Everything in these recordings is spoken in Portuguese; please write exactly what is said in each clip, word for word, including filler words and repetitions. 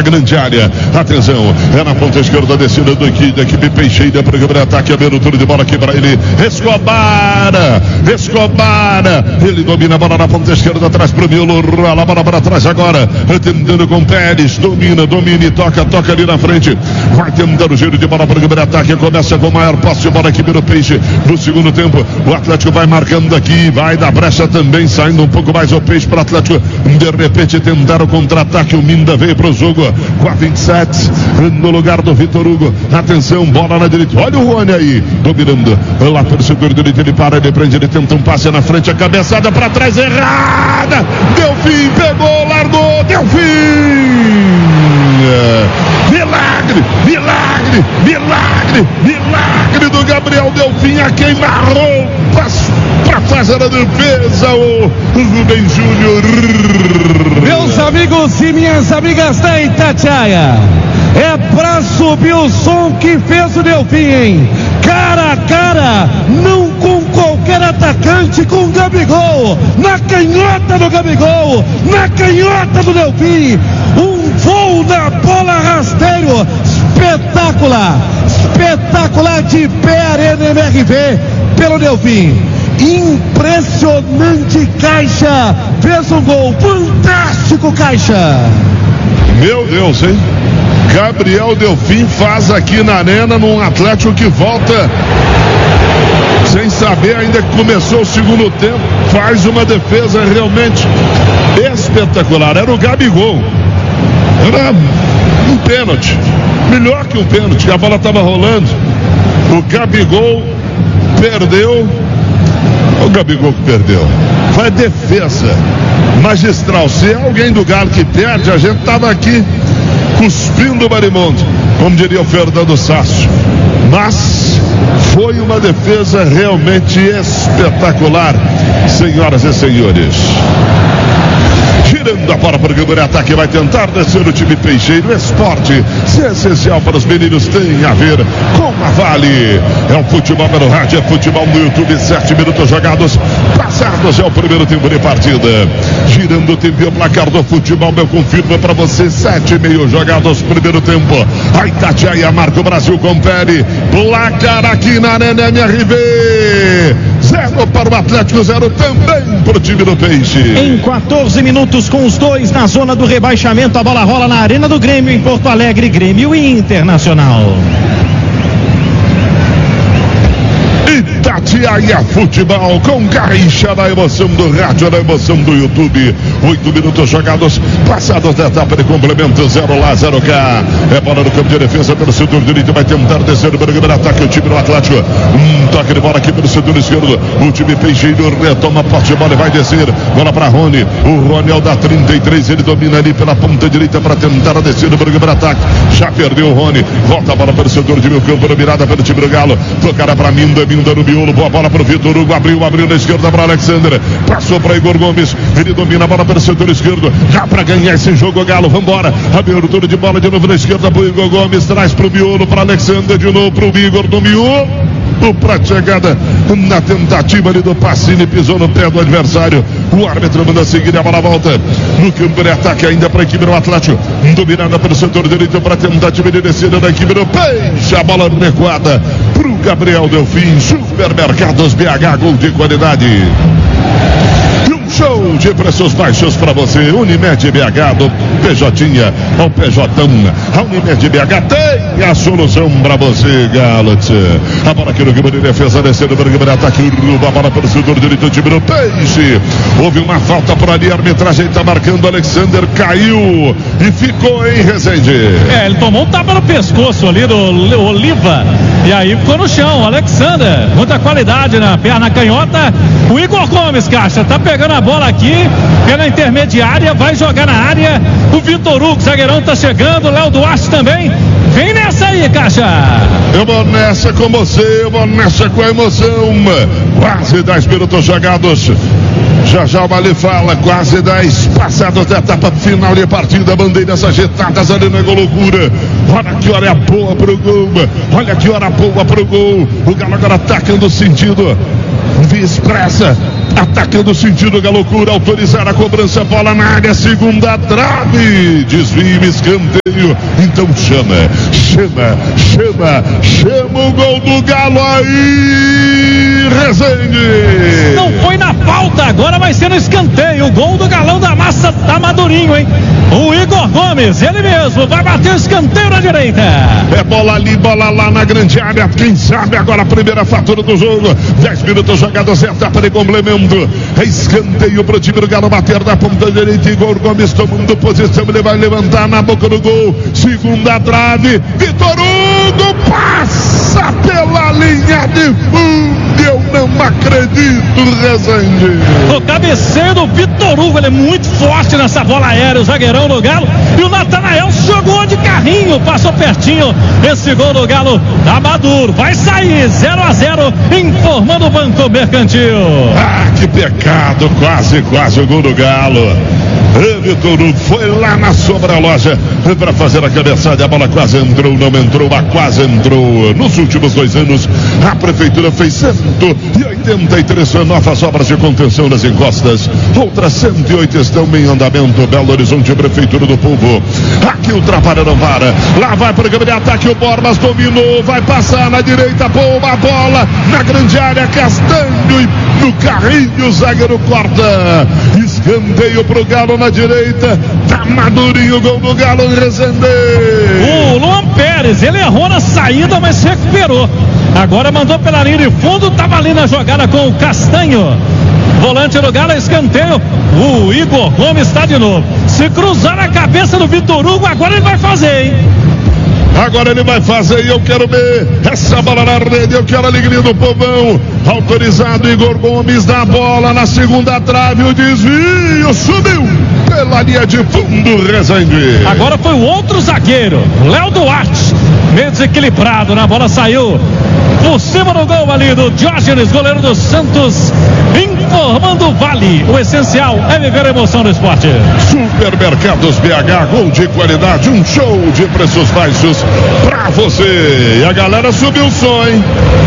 a grande área. Atenção, é na ponta esquerda, descida do equipe, da equipe Peixeira, para o ataque, abertura de bola aqui para ele, Escobar, Escobar, ele domina a bola na ponta esquerda, atrás para o Miolo, rola a bola para trás agora, tentando com Pérez, domina, domina e toca, toca ali na frente, vai tentando o giro de bola para o ataque, começa com o maior posse de bola aqui pelo Peixe, no segundo tempo, o Atlético vai marcando daqui, vai da brecha também, saindo um pouco mais o Peixe para o Atlético, de repente tentar o contra-ataque, o Minda veio para o jogo, com a vinte e sete, no lugar do Vitor Hugo, atenção, bola na direita, olha o Rony aí, dominando, lá pelo setor direito, ele para, ele prende, ele tenta um passe na frente, a cabeçada para trás, errada, Delfim, pegou, largou, Delfim, milagre, milagre, milagre, milagre do Gabriel Delfim, a queima-roupas para fazer a defesa, o Rubem Júnior. Meus amigos e minhas amigas da Itatiaia, é pra subir o som que fez o Delfim, hein? Cara a cara, não com qualquer atacante, com o Gabigol, na canhota do Gabigol, na canhota do Delfim, um voo na bola rasteiro, espetacular, espetacular de pé Arena M R V pelo Delfim. Impressionante, Caixa, fez um gol fantástico, Caixa. Meu Deus, hein? Gabriel Delfim faz aqui na Arena, num Atlético que volta sem saber ainda que começou o segundo tempo, faz uma defesa realmente espetacular. Era o Gabigol, era um pênalti, melhor que um pênalti, a bola estava rolando, o Gabigol perdeu. O Gabigol que perdeu. Foi defesa magistral. Se é alguém do Galo que perde, a gente tava aqui cuspindo o marimundo, como diria o Fernando Sácio. Mas foi uma defesa realmente espetacular, senhoras e senhores. Girando a bola para o primeiro ataque, vai tentar descer o time Peixeiro. Esporte, se é essencial para os meninos, tem a ver com a Vale. É o futebol pelo rádio, é futebol no YouTube. Sete minutos jogados, passados é o primeiro tempo de partida. Girando o tempo e o placar do futebol, eu confirmo para você. Sete e meio jogados, primeiro tempo. A Itatiaia marca o Brasil com Pérez. Placar aqui na Arena M R V. Zero para o Atlético, zero também para o time do Peixe. Em quatorze minutos, com os dois na zona do rebaixamento, a bola rola na Arena do Grêmio, em Porto Alegre, Grêmio Internacional. Itatiaia Futebol com Caixa, na emoção do rádio, na emoção do YouTube. Oito minutos jogados, passados da etapa de complemento, zero lá, zero cá. É bola no campo de defesa pelo setor direito, vai tentar descer o primeiro ataque, o time do Atlético. Um toque de bola aqui pelo setor esquerdo, o time Peixeiro retoma a posse de bola e vai descer. Bola para Rony, o Rony é o da trinta e três, ele domina ali pela ponta direita para tentar descer o primeiro ataque. Já perdeu o Rony, volta a bola pelo setor de meio campo, dominada pelo time do Galo. Tocará para Minda, Minda no miolo, boa bola para o Vitor Hugo, abriu, abriu na esquerda para Alexander, passou para Igor Gomes, ele domina a bola pelo setor esquerdo, já para ganhar esse jogo, Galo, vambora, abertura de bola de novo na esquerda para o Igor Gomes, traz para o miolo, para Alexander, de novo para o Igor no miolo, para a chegada na tentativa ali do Pacini, pisou no pé do adversário, o árbitro manda seguir, a bola volta no campo de ataque ainda para a equipe do Atlético, dominada pelo setor direito para tentativa de descida da equipe do Peixe, a bola recuada para o Gabriel Delfim. Supermercados B H, gol de qualidade. Show de preços baixos para você. Unimed B H do P J ao P J. A Unimed B H tem a solução para você, Galaxy. A bola aqui no campo de defesa, descendo para o campo de ataque, rouba a bola pelo setor direito, time do Peixe. Houve uma falta por ali, a arbitragem está marcando, Alexander caiu e ficou em Resende. É, ele tomou um tapa no pescoço ali do Oliva e aí ficou no chão. Alexander, muita qualidade na perna canhota. O Igor Gomes, Caixa, tá pegando a bola aqui pela intermediária, vai jogar na área. O Vitor Hugo, zagueirão, tá chegando. Léo Duarte também. Vem nessa aí, Caixa. Eu vou nessa com você, eu vou nessa com a emoção. Quase dez minutos jogados. Já já o Bali fala, quase dez passados da etapa final de partida, bandeiras agitadas ali na loucura. Olha que hora boa pro gol, olha que hora boa pro gol. O Galo agora atacando o sentido Via Expressa, atacando sentido da loucura, autorizar a cobrança, bola na área, segunda trave, desvio, escanteio, então chama, chama, chama, chama o gol do Galo aí, Rezende. Não foi na falta, agora vai ser no escanteio, o gol do Galão da Massa, tá madurinho, hein? O Igor Gomes, ele mesmo, vai bater o escanteio na direita. É bola ali, bola lá na grande área, quem sabe agora a primeira fatura do jogo, dez minutos jogados, etapa de complemento, é escanteio pro time do Galo bater da ponta direita, Igor Gomes tomando posição, ele vai levantar na boca do gol, segunda trave, Vitor Hugo passa pela linha de fundo, eu não acredito, Rezende. O cabeceio do Vitor Hugo, ele é muito forte nessa bola aérea, o zagueirão do Galo, e o Natanael jogou de carrinho, passou pertinho, esse gol do Galo tá maduro, vai sair zero a zero, informando o Banco Mercantil. Ah, que pecado, quase, quase o gol do Galo. E Vitor Hugo foi lá na sobra-loja para fazer a cabeçada, a bola quase entrou, não entrou, a quase entrou. Nos últimos dois anos, a prefeitura fez cento e oitenta e três novas obras de contenção nas encostas, outras cento e oito estão em andamento. Belo Horizonte, Prefeitura do Povo, aqui o trabalho não para, lá vai para o grande ataque, o Borbas dominou, vai passar na direita, boa bola, na grande área, Castanho, e no carrinho o zagueiro corta, escanteio pro Galo na direita, tá madurinho o gol do Galo, Rezende. O Luan Pérez, ele errou na saída, mas se recuperou, agora mandou pela linha de fundo, tava ali na jogada com o Castanho, volante do Galo, escanteio, o Igor Gomes está de novo, se cruzar na cabeça do Vitor Hugo, agora ele vai fazer, hein? Agora ele vai fazer e eu quero ver essa bola na rede, eu quero a alegria do povão. Autorizado Igor Gomes, dá a bola na segunda trave, o desvio, subiu pela linha de fundo, Rezende. Agora foi o outro zagueiro, Léo Duarte, meio desequilibrado, na bola saiu por cima do gol ali do Diógenes, goleiro do Santos, informando o Vale. O essencial é viver a emoção do esporte. Supermercados B H, gol de qualidade, um show de preços baixos pra você. E a galera subiu o som, hein?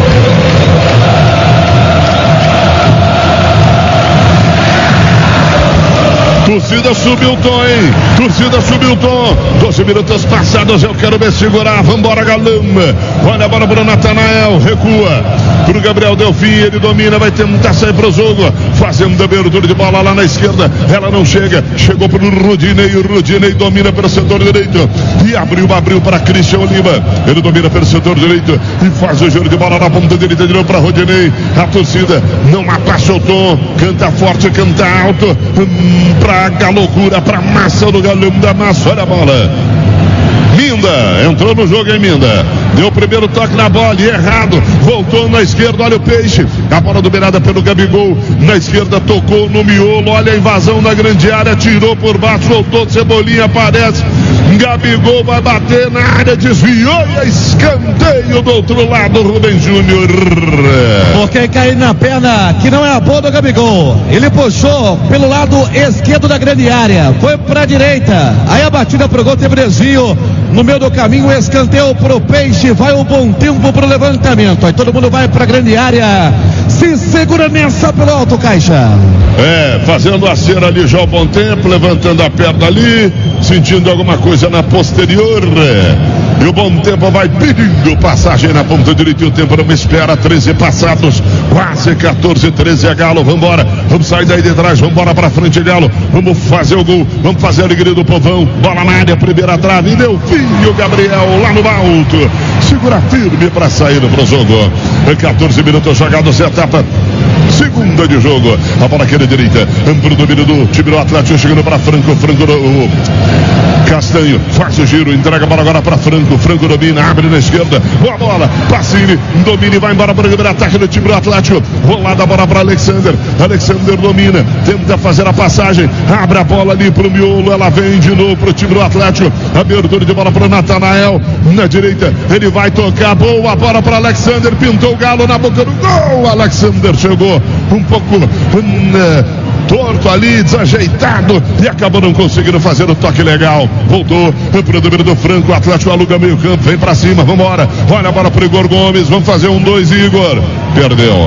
Torcida subiu o tom, hein? Torcida subiu o tom. doze minutos passados, eu quero ver segurar. Vambora, Galão. Olha a bola pro Natanael. Recua pro Gabriel Delfim. Ele domina, vai tentar sair pro jogo. Fazendo abertura de bola lá na esquerda. Ela não chega. Chegou pro Rudinei. O Rudinei domina pelo setor direito. E abriu, abriu para Christian Oliva. Ele domina pelo setor direito. E faz o giro de bola na ponta direita de novo para Rudinei. A torcida não abaixa o tom. Canta forte, canta alto. Hum, pra a loucura, pra massa do Galão da Massa, olha a bola. Minda, entrou no jogo, hein, Minda? Deu o primeiro toque na bola e errado. Voltou na esquerda, olha o Peixe. A bola dominada pelo Gabigol. Na esquerda tocou no miolo. Olha a invasão na grande área. Tirou por baixo, voltou. Cebolinha aparece. Gabigol vai bater na área, desviou e é escanteio do outro lado, Rubem Júnior. Porque caiu na perna que não é a boa do Gabigol. Ele puxou pelo lado esquerdo da grande área, foi pra direita. Aí a batida pro gol, teve desvio. No meio do caminho, escanteio pro Peixe. Vai um bom tempo pro levantamento. Aí todo mundo vai pra grande área. Se segura nessa pelo alto, Caixa. É, fazendo a cera ali já há um bom tempo, levantando a perna ali, sentindo alguma coisa na posterior. E o bom tempo vai pedindo passagem na ponta direita e o tempo não espera. treze passados, quase catorze, treze, é Galo. Vambora, vamos sair daí de trás, vambora pra frente, Galo. Vamos fazer o gol, vamos fazer a alegria do povão. Bola na área, primeira trave, e deu filho Gabriel lá no alto. Segura firme pra sair pro jogo. catorze minutos jogados, etapa segunda de jogo. A bola aqui na direita, amplo domínio do time do Atlético, chegando para Franco, Franco o Castanho, faz o giro, entrega a bola agora para Franco, Franco domina, abre na esquerda, boa bola, Pacini, domina e vai embora para o primeiro ataque do time do Atlético, rolada a bola para Alexander, Alexander domina, tenta fazer a passagem, abre a bola ali para o miolo, ela vem de novo para o time do Atlético, abertura de bola para o Natanael, na direita, ele vai tocar, boa bola para Alexander, pintou o Galo na boca do gol, Alexander chegou um pouco hum, torto ali, desajeitado e acabou não conseguindo fazer o toque legal. Voltou para o domínio do Franco, o Atlético aluga meio campo, vem para cima, vambora, olha a bola para o Igor Gomes, vamos fazer um dois, Igor, perdeu,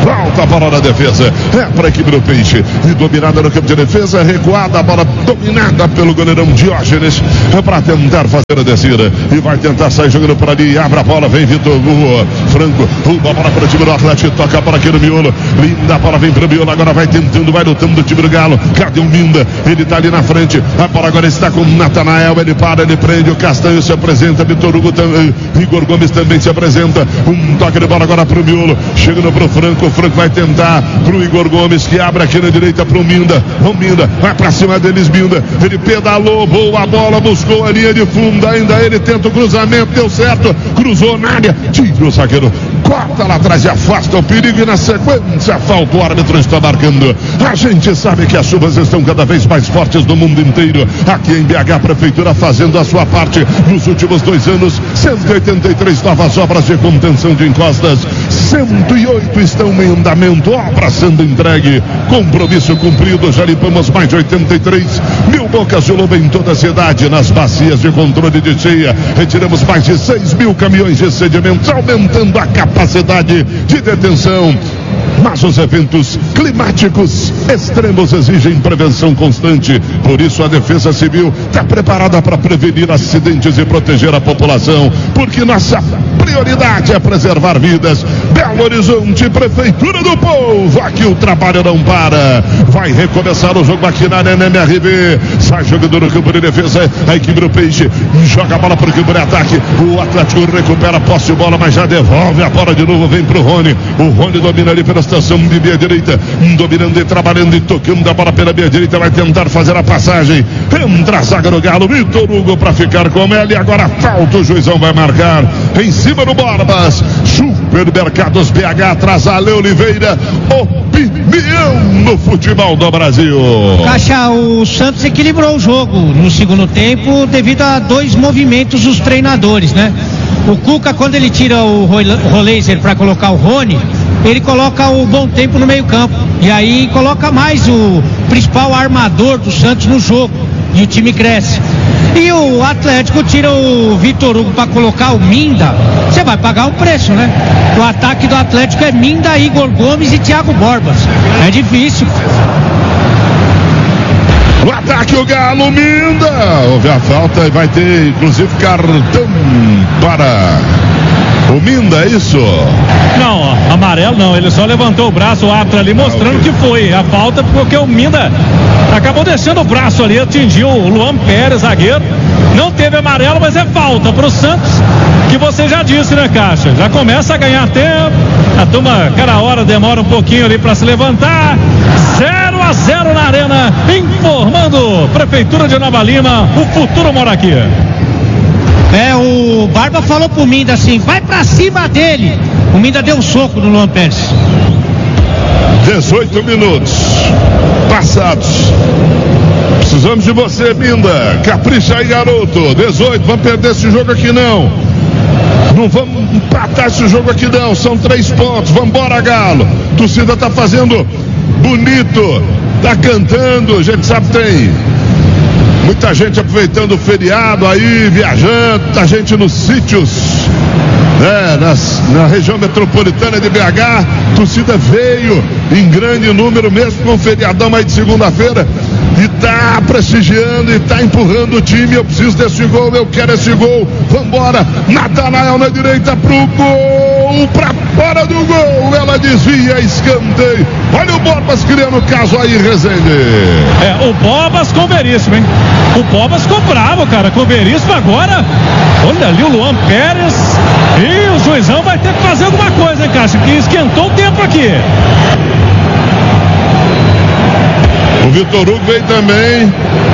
Volta a bola na defesa. É para a equipe do Peixe. E dominada no campo de defesa. Recuada a bola dominada pelo goleirão Diógenes. É para tentar fazer a descida. E vai tentar sair jogando por ali. Abre a bola. Vem Vitor Hugo. Franco. Rouba a bola para o time do Atlético. Toca a bola aqui no miolo. Linda a bola vem para o miolo. Agora vai tentando. Vai lutando do time do Galo. Cadê o Minda? Ele está ali na frente. A bola agora está com o Natanael. Ele para. Ele prende. O Castanho se apresenta. Vitor Hugo também. Igor Gomes também se apresenta. Um toque de bola agora para o miolo. Chegando para o Franco. O Franco vai tentar para o Igor Gomes, que abre aqui na direita para o Minda. O Minda vai para cima deles. Minda. Ele pedalou. Boa bola. Buscou a linha de fundo. Ainda ele tenta o cruzamento. Deu certo. Cruzou na área. Tira o zagueiro. Corta lá atrás e afasta o perigo. E na sequência falta. O árbitro está marcando. A gente sabe que as chuvas estão cada vez mais fortes no mundo inteiro. Aqui em B H, a Prefeitura fazendo a sua parte. Nos últimos dois anos, cento e oitenta e três novas obras de contenção de encostas. cento e oito estão em andamento. Obra sendo entregue. Compromisso cumprido. Já limpamos mais de oitenta e três mil bocas de lobo em toda a cidade. Nas bacias de controle de cheia. Retiramos mais de seis mil caminhões de sedimentos, aumentando a capacidade de detenção. Mas os eventos climáticos extremos exigem prevenção constante. Por isso a Defesa Civil está preparada para prevenir acidentes e proteger a população. Porque nossa prioridade é preservar vidas. Belo Horizonte, Prefeitura do Povo. Aqui o trabalho não para. Vai recomeçar o jogo aqui na N M R V. Sai jogando no campo de defesa. A equipe do Peixe joga a bola para o campo de ataque. O Atlético recupera a posse de bola, mas já devolve a bola de novo. Vem para o Rony. O Rony domina ali pela estação de meia direita. Dominando e trabalhando e tocando a bola pela meia direita. Vai tentar fazer a passagem. Entra a zaga do Galo. Vitor Hugo para ficar com ela. E agora falta. O juizão vai marcar em cima do Borbas. Supermercados B H atrás a Ale Oliveira. Opinião no futebol do Brasil. Caixa, o Santos equilibrou o jogo no segundo tempo devido a dois movimentos dos treinadores, né? O Cuca, quando ele tira o Roleiser para colocar o Rony, ele coloca o Bom Tempo no meio campo. E aí coloca mais o principal armador do Santos no jogo. E o time cresce. E o Atlético tira o Vitor Hugo para colocar o Minda. Você vai pagar um preço, né? O ataque do Atlético é Minda, Igor Gomes e Thiago Borbas. É difícil. O ataque, o Galo, Minda. Houve a falta e vai ter, inclusive, cartão para o Minda, é isso? Não, amarelo não, ele só levantou o braço, o árbitro ali mostrando que foi a falta, porque o Minda acabou deixando o braço ali, atingiu o Luan Pérez, zagueiro. Não teve amarelo, mas é falta para o Santos, que você já disse, né, Caixa? Já começa a ganhar tempo, a turma cada hora demora um pouquinho ali para se levantar. zero a zero na arena, informando Prefeitura de Nova Lima, o futuro mora aqui. É, o Barba falou pro Minda assim, vai pra cima dele. O Minda deu um soco no Luan Pérez. dezoito minutos passados. Precisamos de você, Minda. Capricha aí, garoto. dezoito, vamos perder esse jogo aqui não. Não vamos empatar esse jogo aqui não. São três pontos. Vambora, Galo. A torcida tá fazendo bonito. Tá cantando. A gente sabe que tem muita gente aproveitando o feriado aí, viajando, muita gente nos sítios, né, nas, na região metropolitana de B H. A torcida veio em grande número, mesmo com o feriadão aí de segunda-feira, e tá prestigiando e tá empurrando o time. Eu preciso desse gol, eu quero esse gol. Vambora, Natanael na direita pro gol, pra fora do gol, ela desvia, escanteio. Olha o Borbas criando caso aí, Rezende. É, o Borbas com o Veríssimo, hein? O Borbas ficou bravo, cara, com o Veríssimo agora. Olha ali o Luan Pérez. E o juizão vai ter que fazer alguma coisa, hein, Caixa? Que esquentou o tempo aqui. O Vitor Hugo veio também.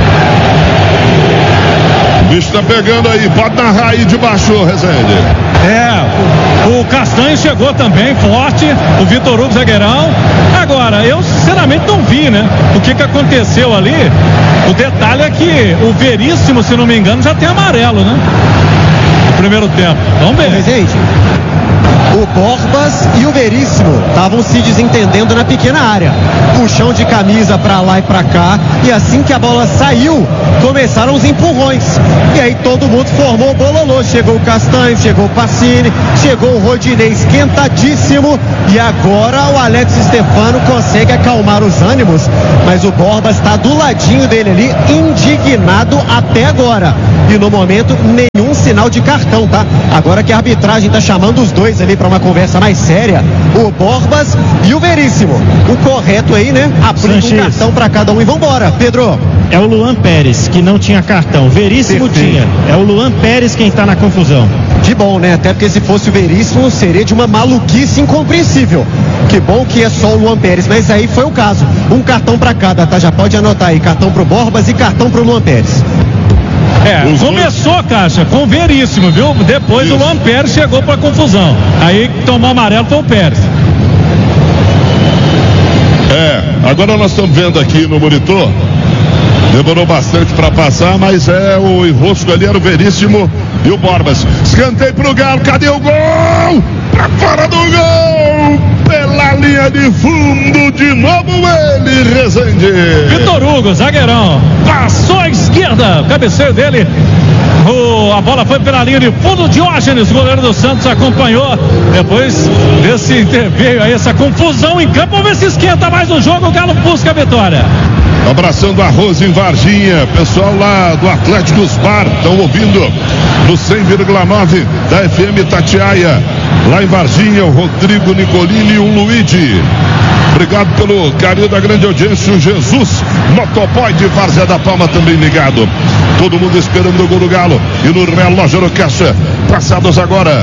O bicho tá pegando aí. Pode narrar aí de baixo, Rezende. É, o Castanho chegou também forte, o Vitor Hugo zagueirão. Agora, eu sinceramente não vi, né? O que que aconteceu ali. O detalhe é que o Veríssimo, se não me engano, já tem amarelo, né? No primeiro tempo. Vamos ver. O Borbas e o Veríssimo estavam se desentendendo na pequena área. Puxão de camisa pra lá e pra cá. E assim que a bola saiu, começaram os empurrões. E aí todo mundo formou o bololô. Chegou o Castanho, chegou o Pacini, chegou o Rodinei esquentadíssimo. E agora o Alex Stefano consegue acalmar os ânimos. Mas o Borbas está do ladinho dele ali, indignado até agora. E no momento, nenhum sinal de cartão, tá? Agora que a arbitragem está chamando os dois ali para uma conversa mais séria, o Borbas e o Veríssimo. O correto aí, né? Aplica um cartão para cada um e vambora. Pedro. É o Luan Pérez, que não tinha cartão. Veríssimo Perfeito. tinha. É o Luan Pérez quem está na confusão. Que bom, né? Até porque se fosse o Veríssimo, seria de uma maluquice incompreensível. Que bom que é só o Luan Pérez, mas aí foi o caso. Um cartão para cada, tá? Já pode anotar aí. Cartão pro Borbas e cartão pro Luan Pérez. É, começou, Caixa, com o Veríssimo, viu? Depois Isso. o Luan Pérez chegou pra confusão. Aí tomou amarelo foi o Pérez. É, agora nós estamos vendo aqui no monitor. Demorou bastante para passar, mas é o enrosco ali era o Veríssimo e o Borbas. Escanteio pro Galo, cadê o gol? Pra fora do gol! Pela linha de fundo, de novo ele, Rezende. Vitor Hugo, zagueirão, passou à esquerda, cabeceio dele. Oh, a bola foi pela linha de fundo. Diógenes, goleiro do Santos, acompanhou. Depois desse interveio aí, essa confusão em campo, vamos ver se esquenta mais o jogo. O Galo busca a vitória. Abraçando a Rose em Varginha, pessoal lá do Atlético Spar, estão ouvindo no cem vírgula nove da F M Itatiaia. Lá em Varginha, o Rodrigo Nicolini e o Luigi. Obrigado pelo carinho da grande audiência. O Jesus, motoboy de Várzea da Palma, também ligado. Todo mundo esperando o gol do Galo. E no relógio no caixa, passados agora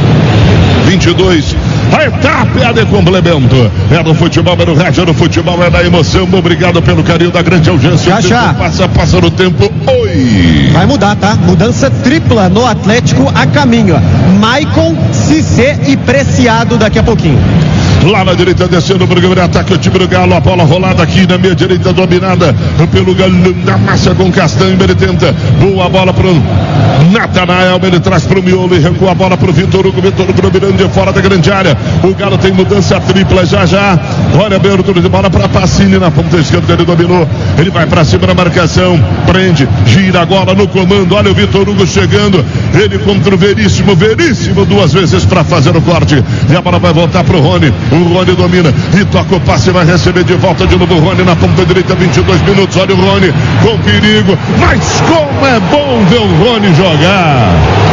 vinte e dois. A etapa é a de complemento. É do futebol, é do rádio, é do futebol, é da emoção. Obrigado pelo carinho da grande audiência. Já, já. Passa, passa no tempo. Oi. Vai mudar, tá? Mudança tripla no Atlético a caminho. Maicon, Cissé e Preciado daqui a pouquinho. Lá na direita, descendo o programa de ataque, o time do Galo, a bola rolada aqui na minha direita, dominada pelo Galo da Massa com Castanho, ele tenta, boa bola pro Natanael, ele traz pro miolo e recua a bola pro Vitor Hugo, Vitor Hugo dominando fora da grande área, o Galo tem mudança tripla já já, olha a abertura de bola pra Pacini na ponta esquerda, ele dominou, ele vai pra cima da marcação, prende, gira agora no comando, olha o Vitor Hugo chegando, ele contra o Veríssimo, Veríssimo duas vezes pra fazer o corte, e a bola vai voltar pro Rony. O Rony domina e toca o passe, vai receber de volta de novo o Rony na ponta direita, vinte e dois minutos, olha o Rony com perigo, mas como é bom ver o Rony jogar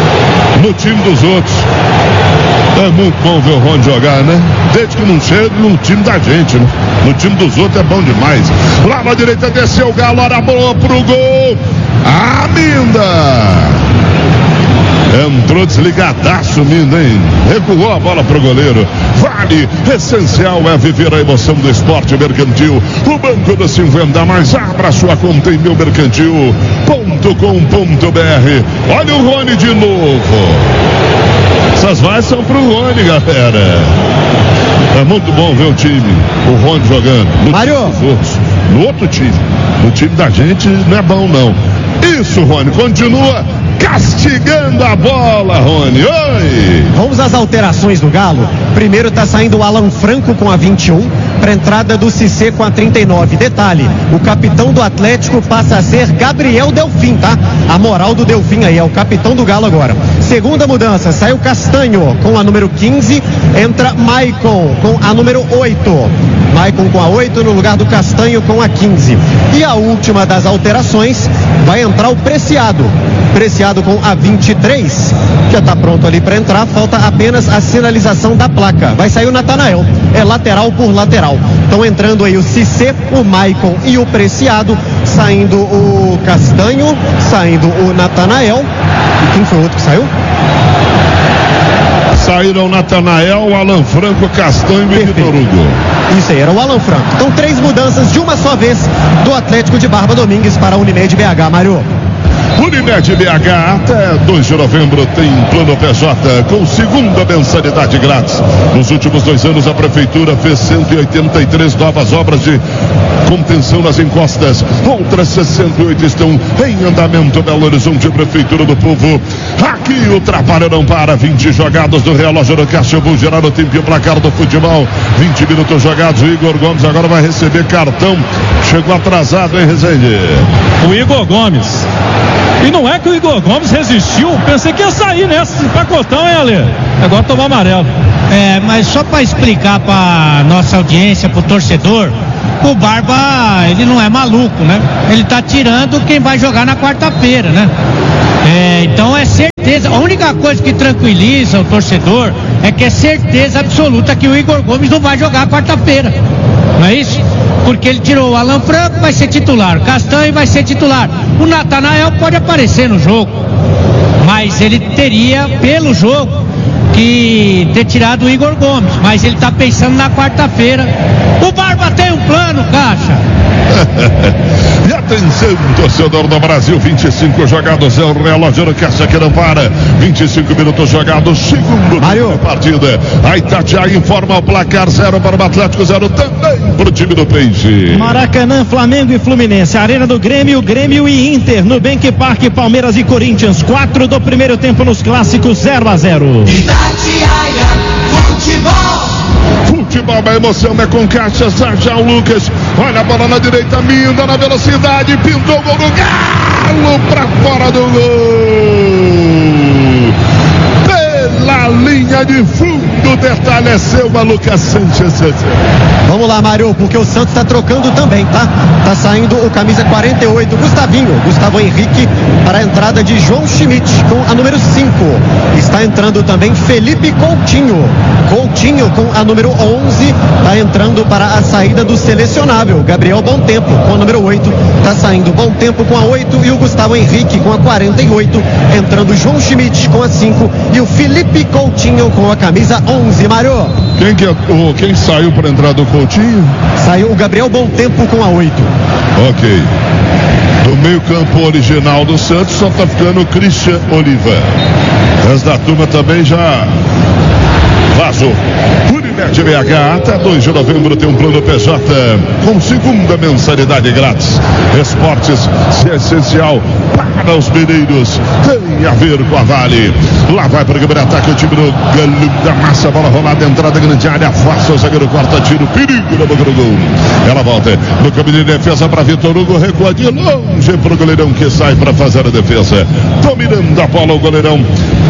no time dos outros. É muito bom ver o Rony jogar, né? Desde que não chega no time da gente, né? No time dos outros é bom demais. Lá na direita desceu o Galo, olha a bola pro gol. A Minda entrou desligadaço, Minda, hein? Recuou a bola pro goleiro. Vale, essencial é viver a emoção do esporte mercantil. O Banco do Cinvenda mais abra sua conta em meu mercantil ponto com ponto b r. Olha o Rony de novo. Essas vaias são pro Rony, galera. É muito bom ver o time, o Rony jogando. No Mário. Time dos outros, no outro time. No time da gente não é bom, não. Isso, Rony, continua castigando a bola, Rony. Oi! Vamos às alterações do Galo. Primeiro tá saindo o Alan Franco com a vinte e um, para entrada do Cissé com a trinta e nove. Detalhe, o capitão do Atlético passa a ser Gabriel Delfim, tá? A moral do Delfim aí, é o capitão do Galo agora. Segunda mudança, sai o Castanho com a número quinze, entra Maicon com a número oito. Maicon com a oito no lugar do Castanho com a quinze. E a última das alterações, vai entrar o Preciado. Preciado com a vinte e três, já está pronto ali para entrar, falta apenas a sinalização da placa. Vai sair o Natanael, é lateral por lateral. Estão entrando aí o Cissé, o Maicon e o Preciado, saindo o Castanho, saindo o Natanael. E quem foi o outro que saiu? Saíram o Natanael, o Alan Franco, Castanho e Vitor Hugo. Isso aí, era o Alan Franco. Então três mudanças de uma só vez do Atlético de Barba Domingues para a Unimed B H, Mário. Unimed B H, até dois de novembro tem plano P J com segunda mensalidade grátis. Nos últimos dois anos a prefeitura fez cento e oitenta e três novas obras de contenção nas encostas. Outras sessenta e oito estão em andamento. Belo Horizonte, Prefeitura do Povo. Aqui o trabalho não para. vinte jogados do relógio do Caixa. Eu vou girar o tempo e o placar do futebol. vinte minutos jogados. O Igor Gomes agora vai receber cartão. Chegou atrasado, hein, Rezende? O Igor Gomes. E não é que o Igor Gomes resistiu. Pensei que ia sair nesse pacotão, hein, Ale? Agora tomou amarelo. É, mas só para explicar para nossa audiência, pro torcedor, o Barba, ele não é maluco, né? Ele tá tirando quem vai jogar na quarta-feira, né? É, então é certeza, a única coisa que tranquiliza o torcedor é que é certeza absoluta que o Igor Gomes não vai jogar quarta-feira, não é isso? Porque ele tirou o Alan Franco, vai ser titular, o Castanho vai ser titular, o Natanael pode aparecer no jogo, mas ele teria, pelo jogo, que ter tirado o Igor Gomes, mas ele tá pensando na quarta-feira. O Barba tem um plano, Caixa. E atenção, torcedor do Brasil, vinte e cinco jogados, é o relógio do Caixa que não para. vinte e cinco minutos jogados, segundo Mário. partida. A Itatiaia informa o placar, zero para o Atlético, zero também para o time do Peixe. Maracanã, Flamengo e Fluminense, Arena do Grêmio, Grêmio e Inter, Nubank Park, Palmeiras e Corinthians, quatro do primeiro tempo nos clássicos, zero a zero. Itatiaia Futebol. Futebol, a emoção é com Caixa. Já o Lucas, olha a bola na direita, Minda na velocidade, pintou o gol do Galo pra fora do gol. Pela linha de fundo, detalhe é seu, Lucas Sanches. Vamos lá, Mário, porque o Santos tá trocando também, tá? Tá saindo o camisa quarenta e oito, Gustavinho, Gustavo Henrique, para a entrada de João Schmidt com a número cinco. Está entrando também Felipe Coutinho. Coutinho com a número onze, tá entrando para a saída do selecionável. Gabriel Bom Tempo com a número oito, tá saindo Bom Tempo com a oito e o Gustavo Henrique com a quarenta e oito, entrando João Schmidt com a cinco e o Felipe Coutinho com a camisa onze, Mário. Quem, que é, o, quem saiu para entrar do Coutinho? Saiu o Gabriel Bom Tempo com a oito. Ok. Do meio campo original do Santos só tá ficando o Christian Oliva. O resto da turma também já vazou. Unimed B H, até dois de novembro tem um plano P J com segunda mensalidade grátis. Esportes, se é essencial para os mineiros, tem a ver com a Vale. Lá vai para o primeiro ataque o time do Galo da Massa, bola rolada, entrada grande área, afasta o zagueiro, corta tiro, perigo na boca do gol. Ela volta no campo de defesa para Vitor Hugo, recua de longe para o goleirão que sai para fazer a defesa. Dominando a bola o goleirão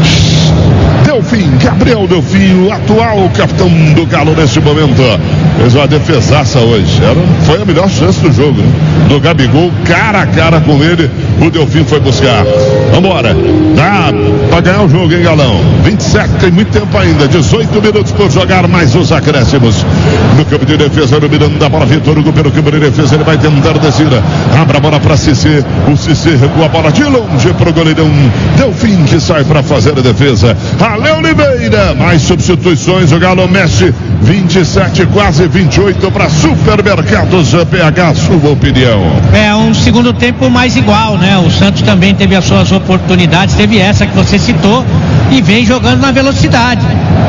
Delfim, Gabriel Delfim, o atual capitão do Galo neste momento. Fez uma defesaça hoje. Era, foi a melhor chance do jogo, né? Do Gabigol, cara a cara com ele, o Delfim foi buscar. Vambora. Dá pra ganhar o jogo, hein, Galão? vinte e sete, tem muito tempo ainda. dezoito minutos por jogar, mais os acréscimos. No campo de defesa, no Miranda da bola, Vitor Hugo pelo campo de defesa, ele vai tentar descer. Abre a bola pra Cissé. O Cissé recua a bola de longe pro goleirão Delfim, que sai pra fazer a defesa. Ale Oliveira, mais substituições, o Galo mexe. vinte e sete, quase vinte e oito para Supermercados P H, sua opinião. É um segundo tempo mais igual, né? O Santos também teve as suas oportunidades, teve essa que você citou e vem jogando na velocidade.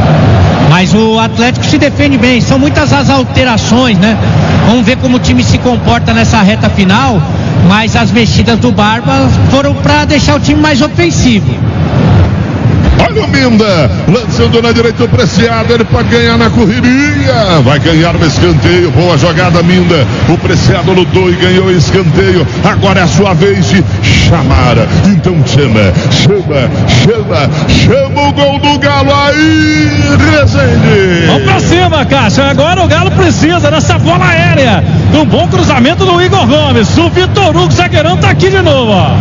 Mas o Atlético se defende bem, são muitas as alterações, né? Vamos ver como o time se comporta nessa reta final, mas as mexidas do Barba foram para deixar o time mais ofensivo. Olha o Minda, lançando na direita o Preciado, ele pode ganhar na correria, vai ganhar no escanteio, boa jogada Minda, o Preciado lutou e ganhou o escanteio, agora é a sua vez de chamar, então chama, chama, chama, chama o gol do Galo aí, Rezende. Vamos pra cima, Caixa, agora o Galo precisa dessa bola aérea, de um bom cruzamento do Igor Gomes, o Vitor Hugo, zagueirão, tá aqui de novo, ó.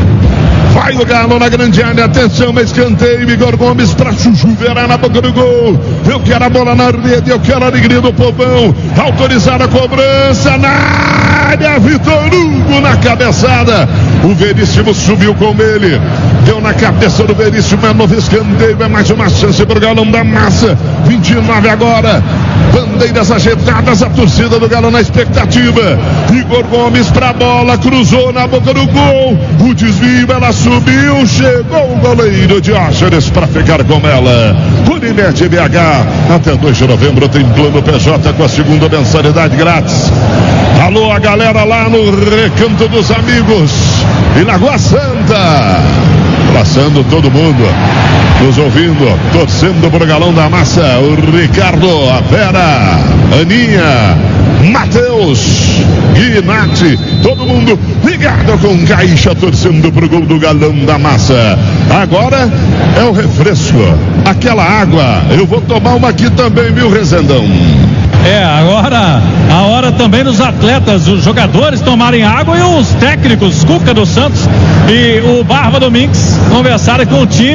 Vai o Galo na grande área, atenção, escanteio, Igor Gomes pra Chuchu, verá na boca do gol. Eu quero a bola na rede, eu quero a alegria do povão. Autorizada a cobrança na área, Vitor Hugo na cabeçada. O Veríssimo subiu com ele, deu na cabeça do Veríssimo, é novo escanteio, é mais uma chance pro Galão da Massa. vinte e nove agora, bandeiras ajeitadas, a torcida do Galo na expectativa. Igor Gomes pra bola, cruzou na boca do gol, o desvio, ela subiu, chegou o goleiro Diógenes para ficar com ela. Unimed B H, até dois de novembro tem plano P J com a segunda mensalidade grátis. Alô, a galera lá no Recanto dos Amigos, em Lagoa Santa. passando todo mundo, nos ouvindo, torcendo pro Galão da Massa. O Ricardo, a Vera, Aninha, Matheus, Guinati, todo mundo ligado com Caixa, torcendo pro gol do Galão da Massa. Agora é o refresco, aquela água. Eu vou tomar uma aqui também, viu, Rezendão? É, agora a hora também dos atletas, os jogadores tomarem água e os técnicos, Cuca do Santos e o Barba Domingues, conversarem com o time.